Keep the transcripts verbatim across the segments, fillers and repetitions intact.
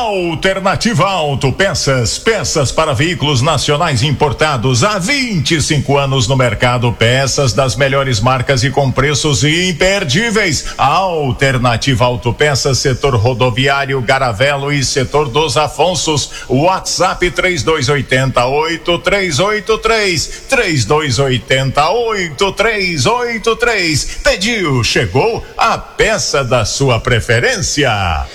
Alternativa Autopeças, peças para veículos nacionais importados há vinte e cinco anos no mercado, peças das melhores marcas e com preços imperdíveis. Alternativa Autopeças, setor rodoviário, Garavelo e setor dos Afonsos. WhatsApp três dois oito oito, três oito três, três dois oito oito, três oito três. Pediu, chegou a peça da sua preferência.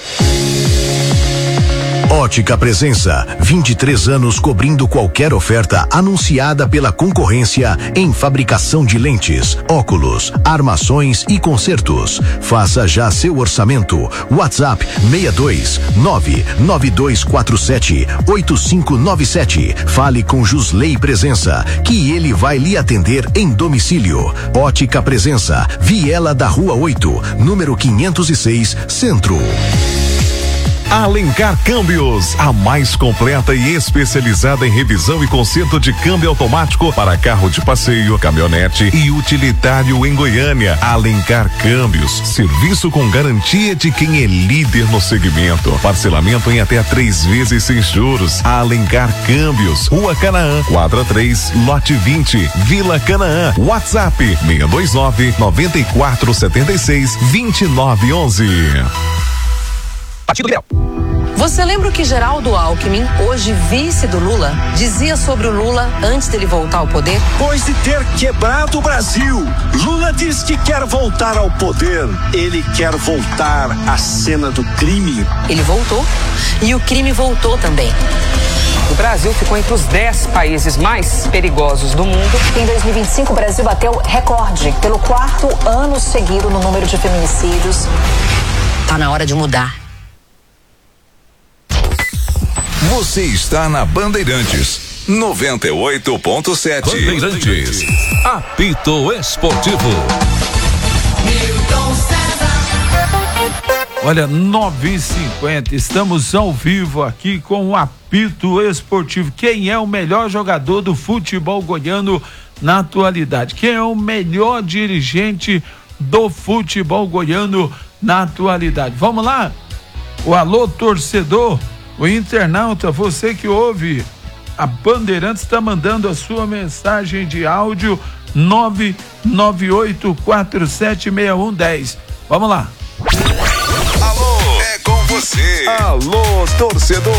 Ótica Presença, vinte e três anos cobrindo qualquer oferta anunciada pela concorrência em fabricação de lentes, óculos, armações e consertos. Faça já seu orçamento. WhatsApp seis dois nove nove dois quatro sete oito cinco nove sete. Fale com Jusley Presença, que ele vai lhe atender em domicílio. Ótica Presença, Viela da Rua oito, número quinhentos e seis, Centro. Alencar Câmbios, a mais completa e especializada em revisão e conserto de câmbio automático para carro de passeio, caminhonete e utilitário em Goiânia. Alencar Câmbios, serviço com garantia de quem é líder no segmento. Parcelamento em até três vezes sem juros. Alencar Câmbios, Rua Canaã, quadra três, lote vinte, Vila Canaã. WhatsApp seis dois nove, nove quatro sete seis, dois nove um um. Partido Ideal. Você lembra o que Geraldo Alckmin, hoje vice do Lula, dizia sobre o Lula antes dele voltar ao poder? Depois de ter quebrado o Brasil, Lula diz que quer voltar ao poder. Ele quer voltar à cena do crime. Ele voltou e o crime voltou também. O Brasil ficou entre os dez países mais perigosos do mundo. Em dois mil e vinte e cinco, o Brasil bateu recorde pelo quarto ano seguido no número de feminicídios. Tá na hora de mudar. Você está na Bandeirantes noventa e oito ponto sete. Bandeirantes, apito esportivo. Olha, nove e cinquenta, estamos ao vivo aqui com o apito esportivo. Quem é o melhor jogador do futebol goiano na atualidade? Quem é o melhor dirigente do futebol goiano na atualidade? Vamos lá? O alô torcedor, o internauta, você que ouve a Bandeirantes, está mandando a sua mensagem de áudio nove nove oito quatro sete seis um um zero. Vamos lá. Alô, é com você. Alô, torcedor.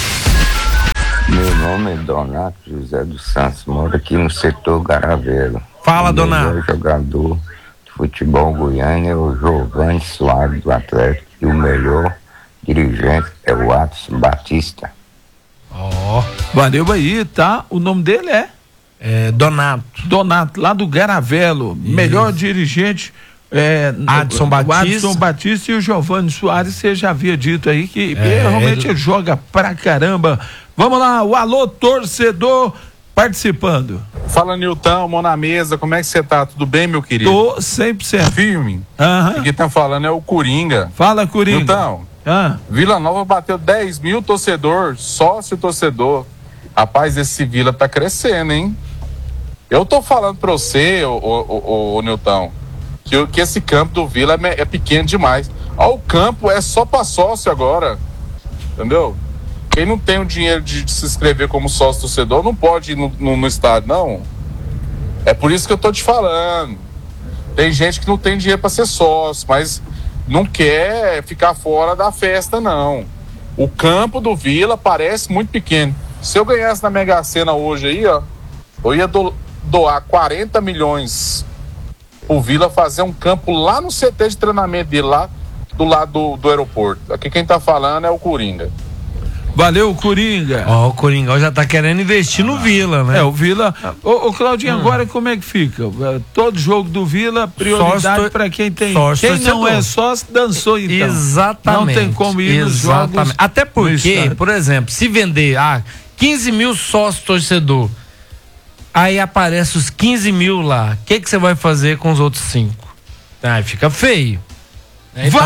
Meu nome é Donato José dos Santos, moro aqui no setor Garavelo. Fala, o Donato. O melhor jogador de futebol goiano é o Giovanni Soares do Atlético e o melhor dirigente é o Adson Batista. Ó, oh, valeu aí, tá? O nome dele é? É Donato. Donato, lá do Garavelo. Isso. Melhor dirigente. É, Adson Batista. Adson Batista e o Giovanni Soares, você já havia dito aí que é, realmente ele joga pra caramba. Vamos lá, o alô torcedor participando. Fala, Nilton, mão na mesa, como é que você tá? Tudo bem, meu querido? Tô cem por cento. Firme? Aham. Uhum. Quem tá falando é o Coringa. Fala, Coringa. Nilton, ah. Vila Nova bateu dez mil torcedor, sócio torcedor. Rapaz, esse Vila tá crescendo, hein? Eu tô falando pra você, ô, ô, ô, ô Nilton, que, que esse campo do Vila é, é pequeno demais. Ó, o campo é só pra sócio agora, entendeu? Quem não tem o dinheiro de, de se inscrever como sócio torcedor não pode ir no, no, no estádio, não. É por isso que eu tô te falando. Tem gente que não tem dinheiro pra ser sócio, mas não quer ficar fora da festa, não. O campo do Vila parece muito pequeno. Se eu ganhasse na Mega Sena hoje aí, ó, eu ia do, doar quarenta milhões pro Vila fazer um campo lá no C T de treinamento dele, lá do lado do, do aeroporto. Aqui quem tá falando é o Coringa. Valeu, Coringa. Ó, oh, o Coringa já tá querendo investir no Vila, né? É, o Vila. Ô, ô Claudinho, hum. agora como é que fica? Todo jogo do Vila, prioridade para quem tem. Quem não é sócio, dançou então. Exatamente. Não tem como ir Exatamente. nos jogos. Até porque, por exemplo, se vender ah, quinze mil sócios torcedor, aí aparece os quinze mil lá, o que que você vai fazer com os outros cinco? Aí fica feio. Né? Então, vai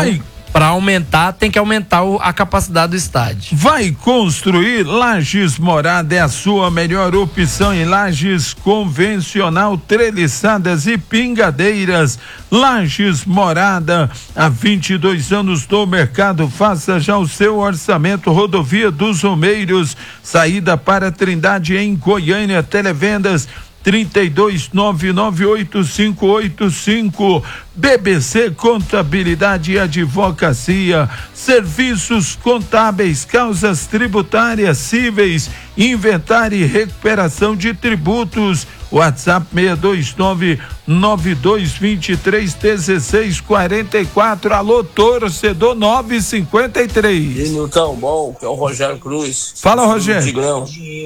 Para aumentar, tem que aumentar o, a capacidade do estádio. Vai construir? Lajes Morada é a sua melhor opção em lajes convencional, treliçadas e pingadeiras. Lajes Morada, há vinte e dois anos no mercado. Faça já o seu orçamento. Rodovia dos Romeiros, saída para Trindade em Goiânia. Televendas trinta e dois, nove nove oito cinco oito cinco. B B C Contabilidade e Advocacia, serviços contábeis, causas tributárias, cíveis, inventário e recuperação de tributos. WhatsApp seis dois nove, nove dois dois três, um seis quatro quatro. Alô, torcedor nove cinquenta e três. E Nilton, bom, que é o Rogério Cruz. Fala, Rogério. Tigrão.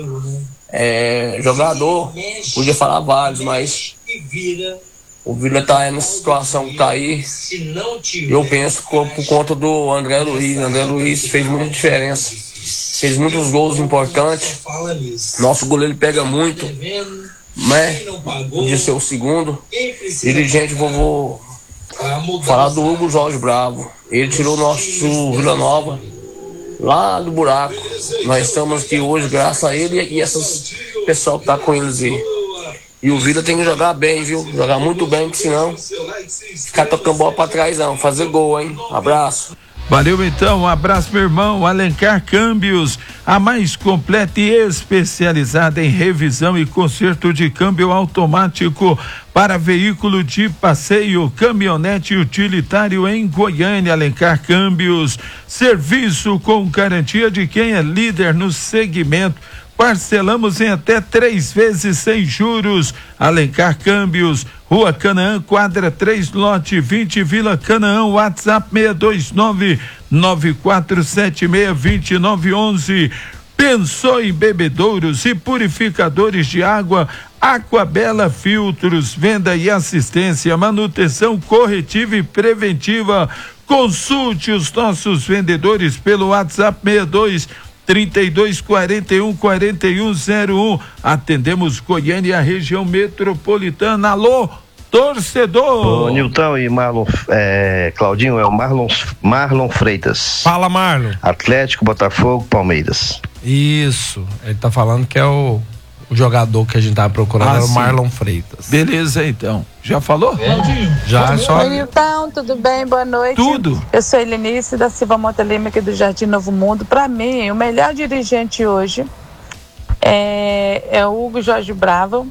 É, jogador, podia falar vários, mas o Vila tá aí nessa situação que tá aí. Eu penso por, por conta do André Luiz. André Luiz fez muita diferença, fez muitos gols importantes. Nosso goleiro pega muito, né? De ser o segundo dirigente. Vou, vou falar do Hugo Jorge Bravo. Ele tirou nosso Vila Nova lá do buraco. Nós estamos aqui hoje graças a ele e essas pessoal que tá com eles aí. E o Vila tem que jogar bem, viu? Jogar muito bem, porque senão ficar tocando bola pra trás não, fazer gol, hein? Abraço. Valeu então, um abraço meu irmão. Alencar Câmbios, a mais completa e especializada em revisão e conserto de câmbio automático para veículo de passeio, caminhonete utilitário em Goiânia. Alencar Câmbios, serviço com garantia de quem é líder no segmento. Parcelamos em até três vezes sem juros. Alencar Câmbios, Rua Canaã, quadra três, lote vinte, Vila Canaã. WhatsApp seis dois nove, nove quatro sete seis, dois nove um um. Pensou em bebedouros e purificadores de água? Aquabela Filtros, venda e assistência, manutenção corretiva e preventiva. Consulte os nossos vendedores pelo WhatsApp seis dois, trinta e dois, quarenta e um, quarenta e um zero um. Atendemos Goiânia e a região metropolitana. Alô, torcedor! Ô, Nilton e Marlon, é, Claudinho, é o Marlon, Marlon Freitas. Fala, Marlon. Atlético, Botafogo, Palmeiras. Isso, ele tá falando que é o, o jogador que a gente tava procurando, Ah, é o sim. Marlon Freitas. Beleza, então. Já falou? Já, só. Oi, Nilton, tudo bem? Boa noite. Tudo. Eu sou Helenice da Silva Monte Lima, aqui do Jardim Novo Mundo. Para mim, o melhor dirigente hoje é, é o Hugo Jorge Bravo.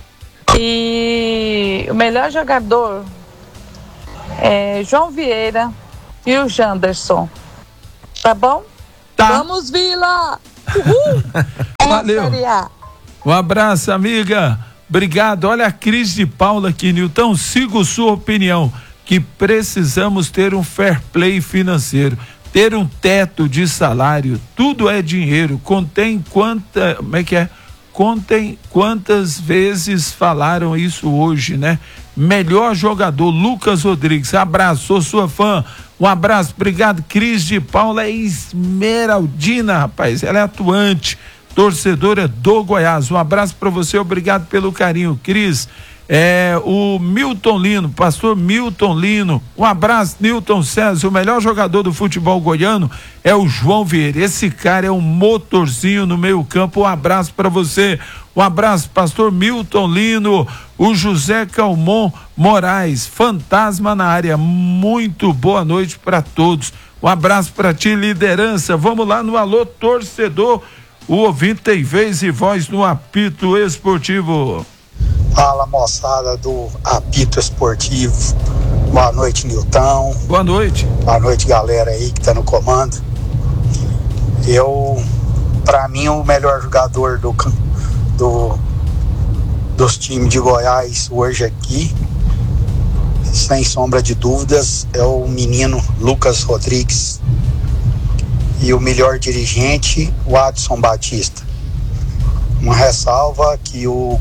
E o melhor jogador é João Vieira e o Janderson. Tá bom? Tá. Vamos, Vila! Uhul! Valeu. É, Série A. Um abraço, amiga. Obrigado. Olha a Cris de Paula aqui, Nilton. Sigo sua opinião, que precisamos ter um fair play financeiro, ter um teto de salário. Tudo é dinheiro. Contém quanta, como é que é? Contem quantas vezes falaram isso hoje, né? Melhor jogador, Lucas Rodrigues. Abraço, sou sua fã. Um abraço, obrigado. Cris de Paula é esmeraldina, rapaz. Ela é atuante, torcedora do Goiás. Um abraço para você, obrigado pelo carinho, Cris. É, o Milton Lino, pastor Milton Lino, um abraço, Nilton César. O melhor jogador do futebol goiano é o João Vieira. Esse cara é um motorzinho no meio campo. Um abraço para você, um abraço, pastor Milton Lino. O José Calmon Moraes, fantasma na área. Muito boa noite para todos. Um abraço para ti, liderança. Vamos lá no Alô Torcedor. O ouvinte tem vez e voz no apito esportivo. Fala, moçada do Apito Esportivo. Boa noite, Nilton. Boa noite. Boa noite, galera aí que tá no comando. Eu, pra mim, o melhor jogador do, do dos times de Goiás hoje aqui, sem sombra de dúvidas, é o menino Lucas Rodrigues. E o melhor dirigente, o Adson Batista. Uma ressalva que o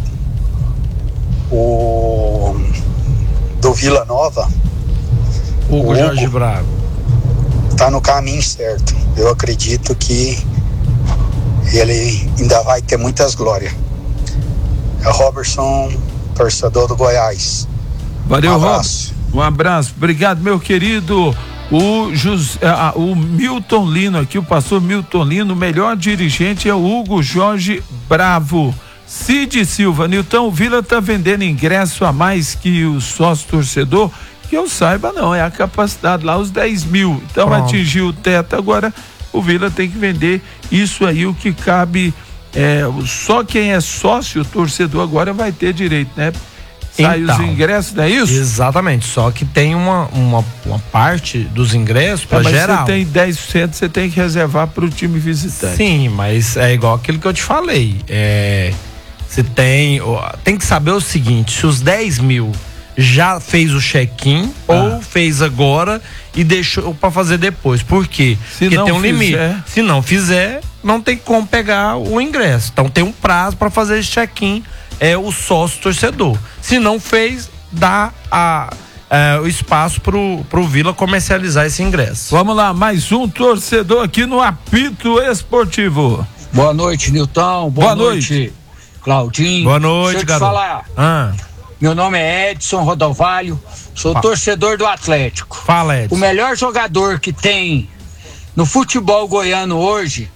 o do Vila Nova, Hugo, Hugo Jorge Bravo, tá no caminho certo. Eu acredito que ele ainda vai ter muitas glórias. É o Robertson, torcedor do Goiás. Valeu, um abraço. Rob. Um abraço, obrigado, meu querido. O, José, ah, o Milton Lino aqui, o pastor Milton Lino, o melhor dirigente é o Hugo Jorge Bravo. Cid Silva, Nilton, o Vila tá vendendo ingresso a mais que o sócio torcedor? Que eu saiba não, é a capacidade lá, os dez mil. Então Pronto. Atingiu o teto, agora o Vila tem que vender isso aí, o que cabe, é, só quem é sócio torcedor agora vai ter direito, né? Sai então, os ingressos, não é isso? Exatamente, só que tem uma, uma, uma parte dos ingressos para é, geral. Você tem dez por cento, você tem que reservar para o time visitante. Sim, mas é igual aquilo que eu te falei. É, você tem, tem que saber o seguinte: se os dez mil já fez o check-in ah. ou fez agora e deixou para fazer depois. Por quê? Se Porque não tem um fizer... limite. Se não fizer, não tem como pegar o ingresso. Então tem um prazo para fazer esse check-in. É o sócio torcedor. Se não fez, dá a, a, o espaço pro, pro Vila comercializar esse ingresso. Vamos lá, mais um torcedor aqui no Apito Esportivo. Boa noite, Nilton. Boa, Boa noite, noite, Claudinho. Boa noite, Deixa eu te falar. Ah. Meu nome é Edson Rodovalho, sou Fala. torcedor do Atlético. Fala, Edson. O melhor jogador que tem no futebol goiano hoje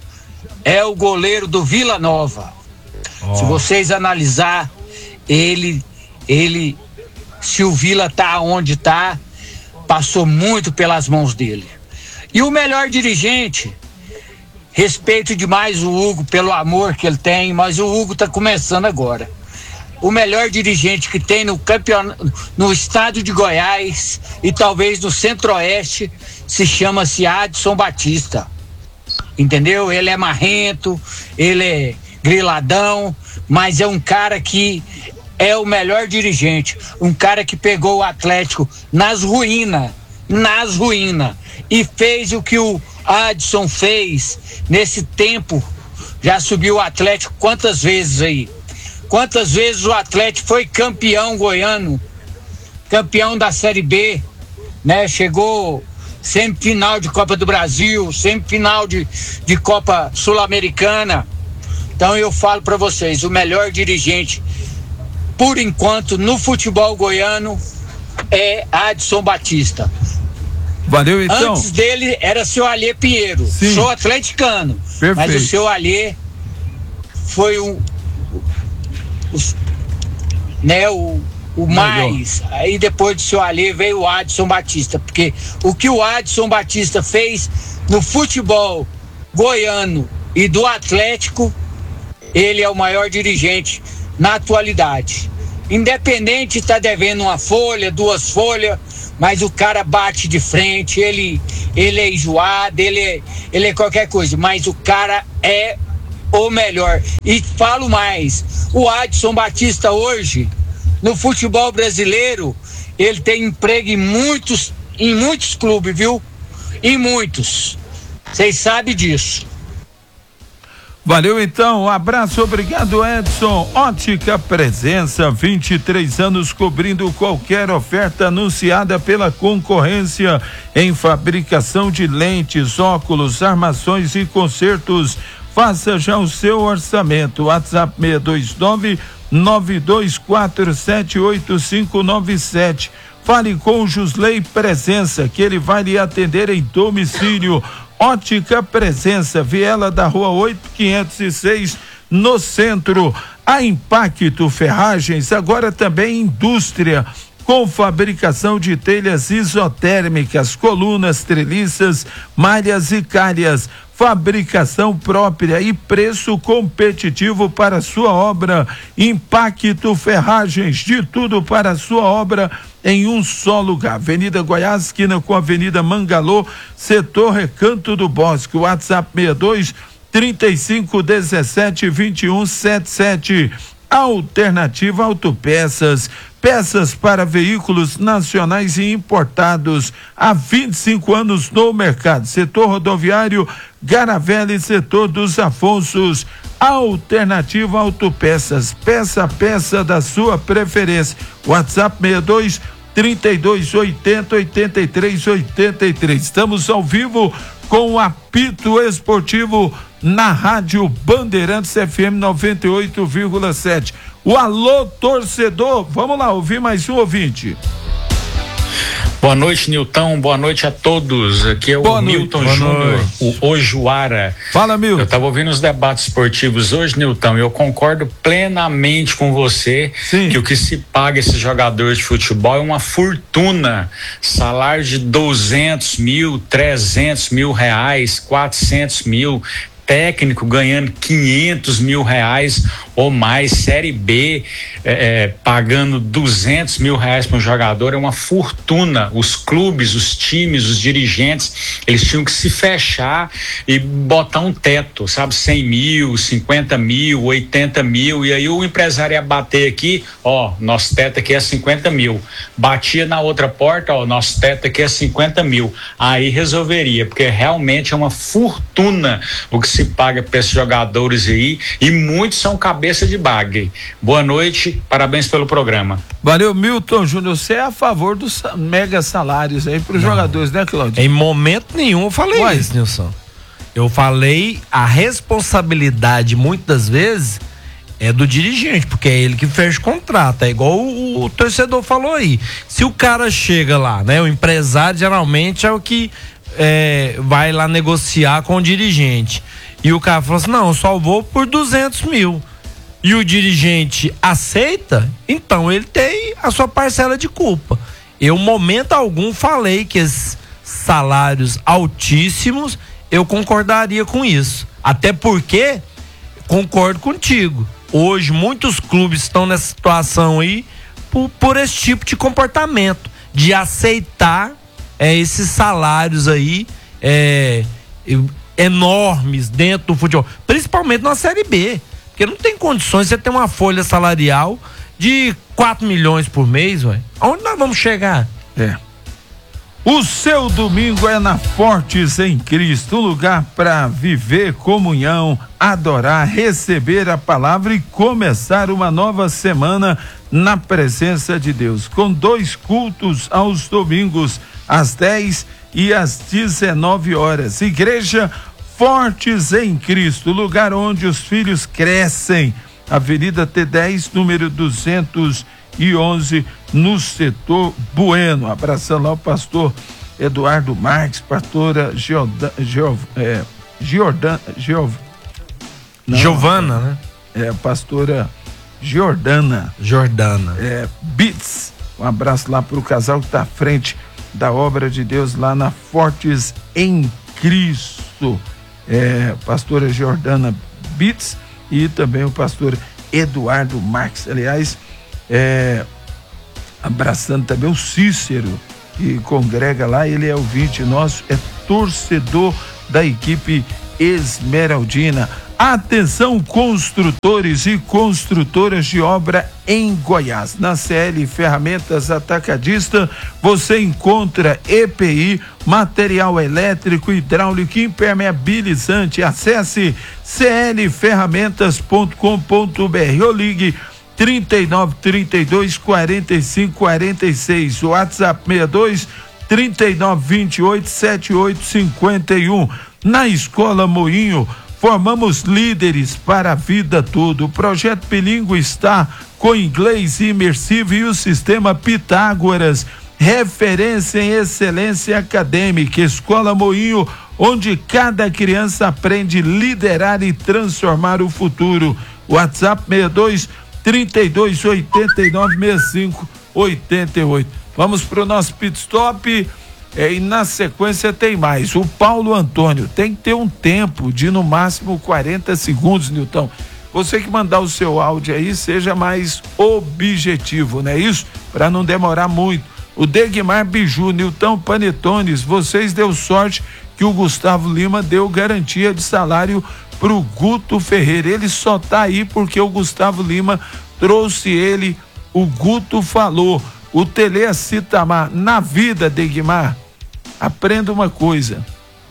é o goleiro do Vila Nova. Oh. Se vocês analisar, ele, ele, se o Vila tá onde tá, passou muito pelas mãos dele. E o melhor dirigente, respeito demais o Hugo pelo amor que ele tem, mas o Hugo tá começando agora. O melhor dirigente que tem no campeonato, no estado de Goiás e talvez no Centro-Oeste, se chama-se Adson Batista. Entendeu? Ele é marrento, ele é griladão, mas é um cara que é o melhor dirigente, um cara que pegou o Atlético nas ruínas, nas ruínas, e fez o que o Adson fez nesse tempo. Já subiu o Atlético quantas vezes aí? Quantas vezes o Atlético foi campeão goiano, campeão da Série B, né? Chegou semifinal de Copa do Brasil, semifinal de, de Copa Sul-Americana. Então eu falo para vocês, o melhor dirigente, por enquanto, no futebol goiano é Adson Batista. Valeu, então. Antes dele era seu Alê Pinheiro. Sim. Sou atleticano. Perfeito. Mas o seu Alê foi um, o, né, o, o mais. Aí depois do seu Alê veio o Adson Batista. Porque o que o Adson Batista fez no futebol goiano e do Atlético, ele é o maior dirigente na atualidade. Independente está devendo uma folha, duas folhas, mas o cara bate de frente, ele, ele é enjoado, ele é, ele é qualquer coisa, mas o cara é o melhor. E falo mais, o Adson Batista hoje, no futebol brasileiro, ele tem emprego em muitos, em muitos clubes, viu? Em muitos. Vocês sabem disso. Valeu, então, um abraço, obrigado, Edson. Ótica Presença, vinte e três anos cobrindo qualquer oferta anunciada pela concorrência em fabricação de lentes, óculos, armações e consertos. Faça já o seu orçamento. WhatsApp seis dois nove, nove dois quatro sete oito cinco nove sete. Fale com o Jusley Presença, que ele vai lhe atender em domicílio. Ótica Presença, Viela da Rua oito, quinhentos e seis, no centro. A Impacto Ferragens, agora também indústria, com fabricação de telhas isotérmicas, colunas, treliças, malhas e calhas. Fabricação própria e preço competitivo para sua obra. Impacto Ferragens, de tudo para sua obra em um só lugar. Avenida Goiás, esquina com Avenida Mangalô, setor Recanto do Bosque. WhatsApp seis dois, trinta e cinco, dezessete, vinte e um, setenta e sete. Alternativa Autopeças, peças para veículos nacionais e importados há vinte e cinco anos no mercado. Setor rodoviário, Garavela e setor dos Afonsos. Alternativa Autopeças, peça a peça da sua preferência. WhatsApp seis dois, trinta e dois, oitenta, oitenta e três, oitenta e três. Estamos ao vivo com o Apito Esportivo na Rádio Bandeirantes F M noventa e oito vírgula sete. O alô torcedor, vamos lá ouvir mais um ouvinte. Boa noite, Nilton. Boa noite a todos. Aqui é o Boa Milton noite. Júnior, o Ojuara. Fala, Milton. Eu estava ouvindo os debates esportivos hoje, Nilton, e eu concordo plenamente com você. Sim. Que o que se paga esses jogadores de futebol é uma fortuna. Salário de duzentos mil, trezentos mil reais, quatrocentos mil. Técnico ganhando quinhentos mil reais ou mais, Série B é, é, pagando duzentos mil reais para um jogador, é uma fortuna. Os clubes, os times, os dirigentes, eles tinham que se fechar e botar um teto, sabe, cem mil, cinquenta mil, oitenta mil, e aí o empresário ia bater aqui, ó, nosso teto aqui é cinquenta mil, batia na outra porta, ó, nosso teto aqui é cinquenta mil, aí resolveria, porque realmente é uma fortuna o que se paga para esses jogadores aí, e muitos são cabeça de bagre. Boa noite, parabéns pelo programa. Valeu, Milton Júnior. Você é a favor dos mega salários aí para os jogadores, né, Claudio? Em momento nenhum eu falei Uai. isso, Nilson. Eu falei a responsabilidade muitas vezes é do dirigente, porque é ele que fecha o contrato. É igual o, o torcedor falou aí. Se o cara chega lá, né? O empresário geralmente é o que é, vai lá negociar com o dirigente. E o cara falou assim: não, eu só vou por duzentos mil. E o dirigente aceita, então ele tem a sua parcela de culpa. Eu, momento algum, falei que esses salários altíssimos, eu concordaria com isso. Até porque, concordo contigo, hoje muitos clubes estão nessa situação aí por, por esse tipo de comportamento, de aceitar é, esses salários aí é, enormes dentro do futebol, principalmente na Série B. Porque não tem condições de você ter uma folha salarial de quatro milhões por mês, ué. Aonde nós vamos chegar? É. O seu domingo é na Fortes em Cristo, um lugar para viver comunhão, adorar, receber a palavra e começar uma nova semana na presença de Deus, com dois cultos aos domingos, às dez e às dezenove horas. Igreja Fortes em Cristo, lugar onde os filhos crescem. Avenida T dez, número duzentos e onze, no setor Bueno. Abraçando lá o pastor Eduardo Marques, pastora Giordana, Giov, é, Giordana, Giov, não, Giovana, né? É, pastora Giordana. Jordana. É, Bits. Um abraço lá pro casal que tá à frente da obra de Deus lá na Fortes em Cristo. É, pastora Jordana Bits e também o pastor Eduardo Marques. Aliás, é, abraçando também o Cícero, que congrega lá, ele é ouvinte nosso, é torcedor da equipe Esmeraldina. Atenção, construtores e construtoras de obra em Goiás. Na C L Ferramentas Atacadista, você encontra E P I, material elétrico, hidráulico e impermeabilizante. Acesse c l ferramentas ponto com ponto b r ou ligue trinta e nove, trinta e dois, quarenta e cinco, quarenta e seis. O WhatsApp sessenta e dois, trinta e nove, vinte e oito, setenta e oito, cinquenta e um. Na Escola Moinho, formamos líderes para a vida toda. O projeto bilíngue está com inglês imersivo e o sistema Pitágoras, referência em excelência acadêmica. Escola Moinho, onde cada criança aprende a liderar e transformar o futuro. WhatsApp sessenta e dois, trinta e dois, oitenta e nove, sessenta e cinco, oitenta e oito. Vamos para o nosso pit stop. É, e na sequência tem mais. O Paulo Antônio tem que ter um tempo de no máximo quarenta segundos, Nilton. Você que mandar o seu áudio aí, seja mais objetivo, não é isso? Para não demorar muito. O Degmar Biju, Nilton Panetones, vocês deu sorte que o Gustavo Lima deu garantia de salário pro Guto Ferreira. Ele só tá aí porque o Gustavo Lima trouxe ele. O Guto falou. O Tele Citamar, na vida, Degmar, aprenda uma coisa,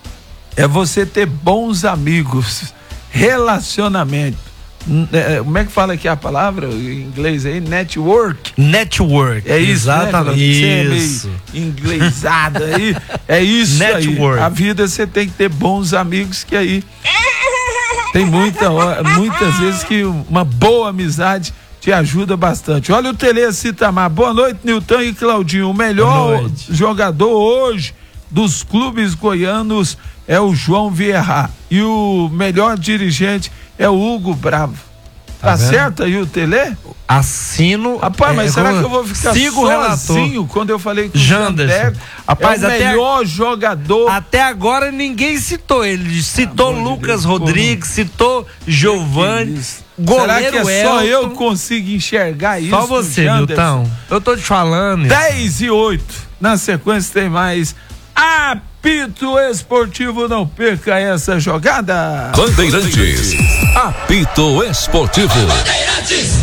é você ter bons amigos, relacionamento, é, como é que fala aqui a palavra em inglês aí? Network. Network. É isso, exatamente. Né, isso. É inglesado aí, é isso Network. Aí. A vida você tem que ter bons amigos, que aí tem muita, muitas vezes que uma boa amizade te ajuda bastante. Olha o Tele Citamar. Boa noite, Nilton e Claudinho. O melhor jogador hoje dos clubes goianos é o João Vieira e o melhor dirigente é o Hugo Bravo. Tá, tá certo aí o Tele? Assino. Rapaz, mas é, será que eu vou ficar sigo sozinho quando eu falei que o Janderson, rapaz, é o até melhor jogador? Até agora ninguém citou ele. Citou ah, Lucas de Rodrigues, citou Giovani. Goleiro Será que é só Elton? Eu consigo enxergar isso? Só você, Milton. Eu tô te falando. dez e oito. Na sequência tem mais Apito Esportivo. Não perca essa jogada. Bandeirantes. Apito Esportivo. Bandeirantes.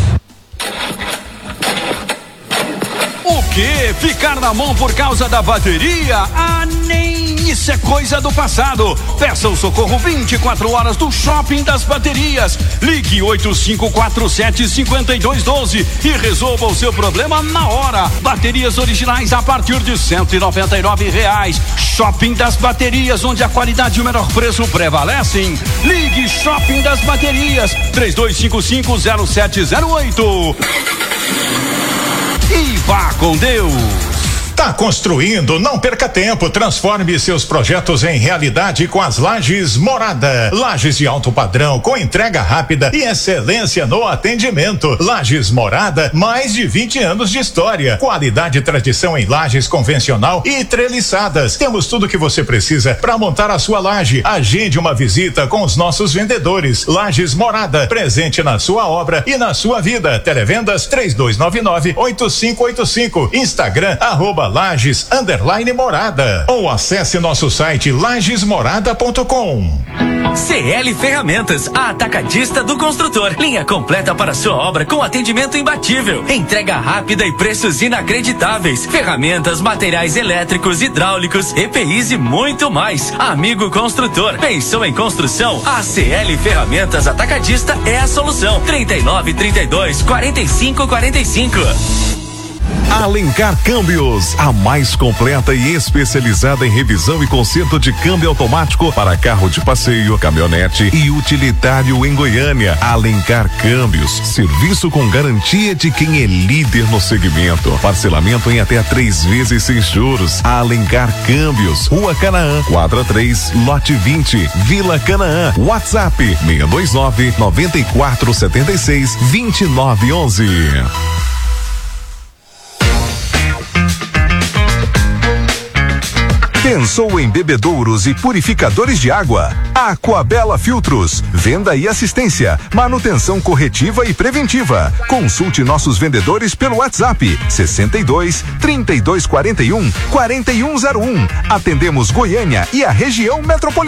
O quê? Ficar na mão por causa da bateria? Ah, nem isso é coisa do passado. Peça o socorro vinte e quatro horas do Shopping das Baterias. Ligue oito cinco quatro sete, cinco dois um dois e resolva o seu problema na hora. Baterias originais a partir de cento e noventa e nove reais. Shopping das Baterias, onde a qualidade e o menor preço prevalecem. Ligue Shopping das Baterias, três dois cinco cinco, zero sete zero oito. E vá com Deus. Tá construindo? Não perca tempo. Transforme seus projetos em realidade com as Lajes Morada. Lajes de alto padrão, com entrega rápida e excelência no atendimento. Lajes Morada, mais de vinte anos de história. Qualidade e tradição em lajes convencional e treliçadas. Temos tudo que você precisa para montar a sua laje. Agende uma visita com os nossos vendedores. Lajes Morada, presente na sua obra e na sua vida. Televendas três dois nove nove, oito cinco oito cinco. Instagram, arroba Lages underline Morada, ou acesse nosso site lages morada ponto com. C L Ferramentas, a atacadista do construtor. Linha completa para sua obra com atendimento imbatível, entrega rápida e preços inacreditáveis. Ferramentas, materiais elétricos, hidráulicos, E P Is e muito mais. Amigo construtor, pensou em construção? A C L Ferramentas Atacadista é a solução. trinta e nove, trinta e dois, quarenta e cinco, quarenta e cinco. Alencar Câmbios, a mais completa e especializada em revisão e conserto de câmbio automático para carro de passeio, caminhonete e utilitário em Goiânia. Alencar Câmbios, serviço com garantia de quem é líder no segmento. Parcelamento em até três vezes sem juros. Alencar Câmbios, Rua Canaã, quadra três, lote vinte, Vila Canaã. WhatsApp seis dois nove, nove quatro sete seis, dois nove um um. Pensou em bebedouros e purificadores de água? Aquabela Filtros, venda e assistência, manutenção corretiva e preventiva. Consulte nossos vendedores pelo WhatsApp sessenta e dois, trinta e dois quarenta e um, quarenta e um zero um. Atendemos Goiânia e a região metropolitana.